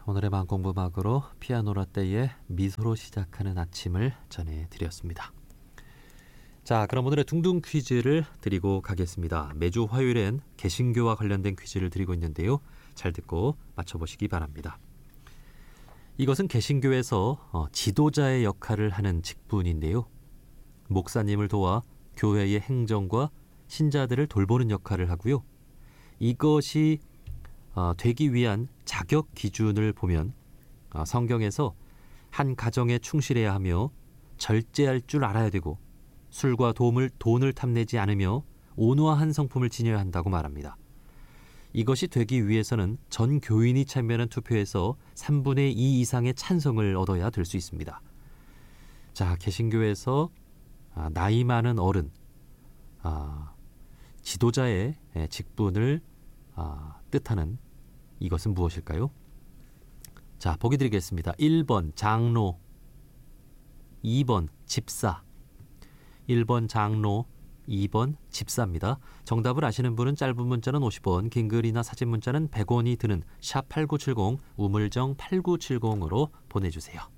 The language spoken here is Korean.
오늘의 만공부막으로 피아노 라떼의 미소로 시작하는 아침을 전해드렸습니다. 자, 그럼 오늘의 둥둥 퀴즈를 드리고 가겠습니다. 매주 화요일엔 개신교와 관련된 퀴즈를 드리고 있는데요. 잘 듣고 맞춰보시기 바랍니다. 이것은 개신교에서 지도자의 역할을 하는 직분인데요. 목사님을 도와 교회의 행정과 신자들을 돌보는 역할을 하고요. 이것이 되기 위한 자격 기준을 보면 성경에서 한 가정에 충실해야 하며 절제할 줄 알아야 되고 술과 돈을 탐내지 않으며 온화한 성품을 지녀야 한다고 말합니다. 이것이 되기 위해서는 전 교인이 참여하는 투표에서 3분의 2 이상의 찬성을 얻어야 될 수 있습니다. 자, 개신교에서 나이 많은 어른, 지도자의 직분을 뜻하는 이것은 무엇일까요? 자, 보기 드리겠습니다. 1번 장로, 2번 집사. 1번 장로, 2번 집사입니다. 정답을 아시는 분은 짧은 문자는 50원, 긴 글이나 사진 문자는 100원이 드는 샵8970, 우물정 8970으로 보내주세요.